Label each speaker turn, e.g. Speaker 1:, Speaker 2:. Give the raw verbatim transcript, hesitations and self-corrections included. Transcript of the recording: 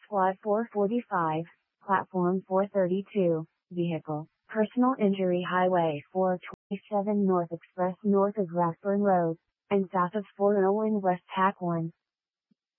Speaker 1: Squad four forty-five, Platform four thirty-two, Vehicle, Personal Injury Highway four twenty-seven North Express north of Rathburn Road, and south of four oh one West Tack one.